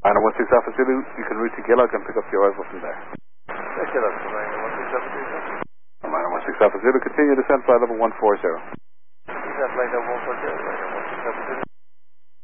Minor 16 Alpha Zulu, you can route to Gillock and pick up your arrival from there. Gillock, Minor 16 Alpha Zulu, continue descent flight level 140. Descent flight level 140, Minor 16 Alpha Zulu.